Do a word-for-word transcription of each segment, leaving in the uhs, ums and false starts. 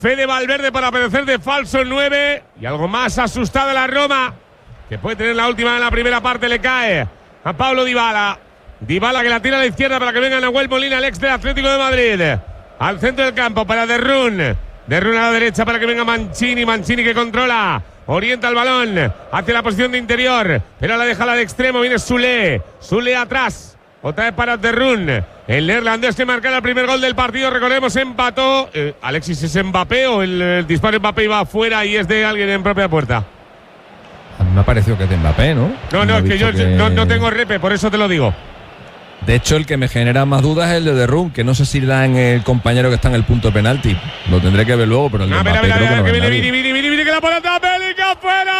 Fede Valverde para aparecer de falso nueve. Y algo más asustada la Roma, que puede tener la última en la primera parte. Le cae a Paulo Dybala. Dybala que la tira a la izquierda para que venga Nahuel Molina, el ex del Atlético de Madrid. Al centro del campo para De Roon. De Roon a la derecha para que venga Mancini. Mancini que controla. Orienta el balón hacia la posición de interior. Pero la deja la de extremo. Viene Sule. Sule atrás. Otra vez para De Roon. El neerlandés que marca el primer gol del partido. Recordemos, empató. Eh, Alexis, ¿es Mbappé o el, el disparo de Mbappé iba afuera y es de alguien en propia puerta? A mí me ha parecido que es de Mbappé, ¿no? No, no, es que yo que... No, no tengo repe, por eso te lo digo. De hecho, el que me genera más dudas es el de De Roon, que no sé si da en el compañero que está en el punto de penalti. Lo tendré que ver luego, pero el de no, Mbappé mira, mira, creo mira, que no que es viene, nadie. viene, viene, viene, viene, que la pelota Bellingham fuera.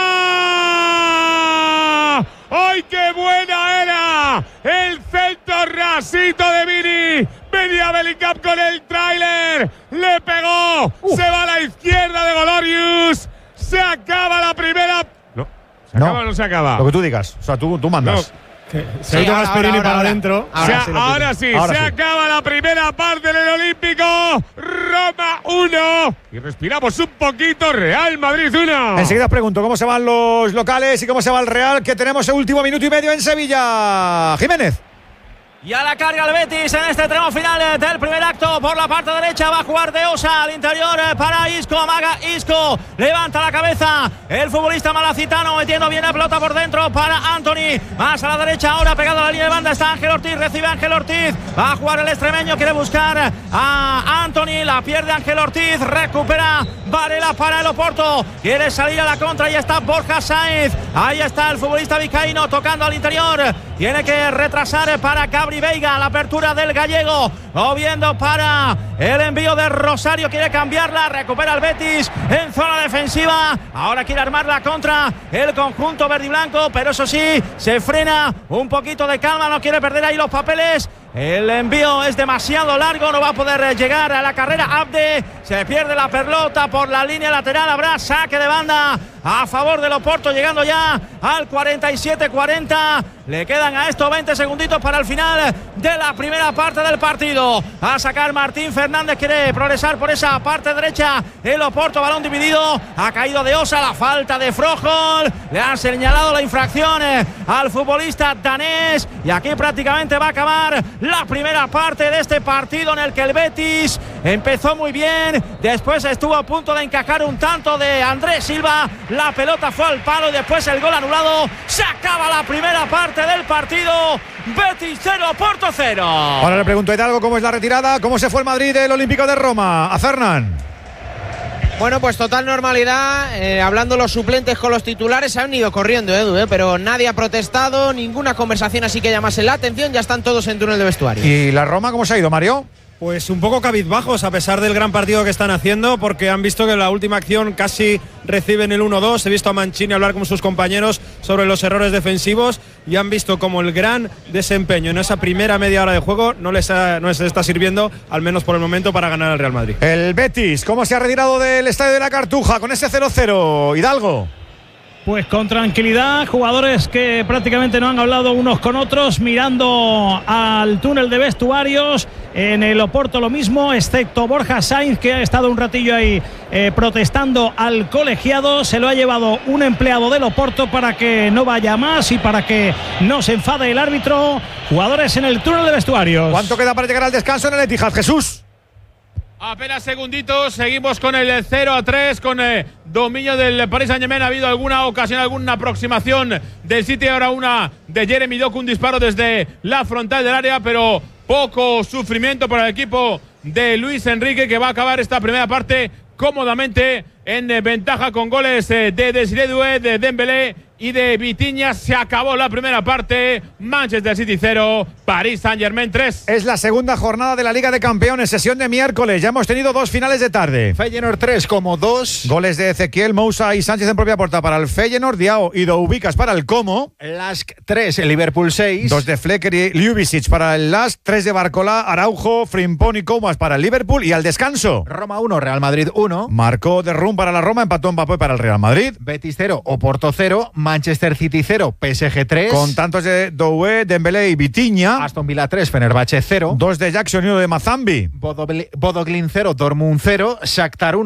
¡Ay, qué buena era! El centro rasito de Vini. Venía Bellingham con el tráiler. Le pegó. Uh. Se va a la izquierda de Golorius. Se acaba la primera. No, se no. acaba o no se acaba. Lo que tú digas. O sea, tú, tú mandas. No. Se ha ido Gasperini para adentro. Ahora, o sea, sí, ahora sí, ahora se sí. acaba la primera parte del Olímpico. Roma uno. Y respiramos un poquito. Real Madrid uno. Enseguida os pregunto cómo se van los locales y cómo se va el Real, que tenemos el último minuto y medio en Sevilla. Jiménez. Y a la carga el Betis en este tramo final del primer acto. Por la parte derecha va a jugar De Osa al interior para Isco. Amaga Isco, levanta la cabeza el futbolista malacitano, metiendo bien la pelota por dentro para Anthony. Más a la derecha ahora, pegado a la línea de banda, está Ángel Ortiz. Recibe Ángel Ortiz, va a jugar el extremeño, quiere buscar a Anthony, la pierde Ángel Ortiz. Recupera Varela para el Oporto, quiere salir a la contra y está Borja Sainz. Ahí está el futbolista vizcaíno tocando al interior, tiene que retrasar para Gabri Veiga, la apertura del gallego, moviendo para el envío de Rosario, quiere cambiarla, recupera el Betis en zona defensiva, ahora quiere armar la contra el conjunto verde y blanco, pero eso sí, se frena, un poquito de calma, no quiere perder ahí los papeles. El envío es demasiado largo, no va a poder llegar a la carrera Abde, se pierde la pelota por la línea lateral, habrá saque de banda a favor del Oporto, llegando ya al cuarenta y siete cuarenta, le quedan a esto veinte segunditos para el final de la primera parte del partido. A sacar Martín Fernández, quiere progresar por esa parte derecha el Oporto, balón dividido, ha caído De Osa, la falta de Froholt, le han señalado la infracción al futbolista danés y aquí prácticamente va a acabar la primera parte de este partido, en el que el Betis empezó muy bien, después estuvo a punto de encajar un tanto de Andrés Silva, la pelota fue al palo y después el gol anulado. Se acaba la primera parte del partido, Betis cero, Porto cero. Ahora le pregunto a Hidalgo cómo es la retirada, cómo se fue el Madrid del Olímpico de Roma. A Fernán. Bueno, pues total normalidad, eh, hablando los suplentes con los titulares, se han ido corriendo, Edu, eh, pero nadie ha protestado, ninguna conversación así que llamase la atención, ya están todos en túnel de vestuario. ¿Y la Roma cómo se ha ido, Mario? Pues un poco cabizbajos a pesar del gran partido que están haciendo, porque han visto que en la última acción casi reciben el uno dos. He visto a Mancini hablar con sus compañeros sobre los errores defensivos y han visto como el gran desempeño en esa primera media hora de juego no les, ha, no les está sirviendo, al menos por el momento, para ganar al Real Madrid. El Betis, ¿cómo se ha retirado del Estadio de la Cartuja con ese cero cero? Hidalgo. Pues con tranquilidad, jugadores que prácticamente no han hablado unos con otros, mirando al túnel de vestuarios. En el Oporto lo mismo, excepto Borja Sainz, que ha estado un ratillo ahí eh, protestando al colegiado. Se lo ha llevado un empleado del Oporto para que no vaya más y para que no se enfade el árbitro. Jugadores en el túnel de vestuarios. ¿Cuánto queda para llegar al descanso en el Etihad, Jesús? Apenas segunditos, seguimos con el cero a tres, con eh, dominio del Paris Saint-Germain. Ha habido alguna ocasión, alguna aproximación del City, ahora una de Jeremy Doku, un disparo desde la frontal del área, pero poco sufrimiento para el equipo de Luis Enrique, que va a acabar esta primera parte cómodamente en eh, ventaja con goles eh, de Desiré Doué, de Dembélé y de Vitinha. Se acabó la primera parte. Manchester City cero, Paris Saint-Germain tres. Es la segunda jornada de la Liga de Campeones, sesión de miércoles. Ya hemos tenido dos finales de tarde. Feyenoord tres, como dos. Goles de Ezequiel, Moussa y Sánchez en propia puerta para el Feyenoord, Diao y Doubicas para el Como. Lask tres, el Liverpool seis. Dos de Flecker y Ljubicic para el Lask. Tres de Barcola, Araujo, Frimpong y Comas para el Liverpool. Y al descanso, Roma uno, Real Madrid uno. Marcó de Rum para la Roma, empató Mbappé para el Real Madrid. Betis cero, Oporto cero. Manchester City cero, P S G tres. Con tantos de Doué, Dembélé y Vitinha. Aston Villa tres, Fenerbahce cero. Dos de Jackson y uno de Mazambi. Bodo Glimt cero, Dortmund cero. Shakhtar uno.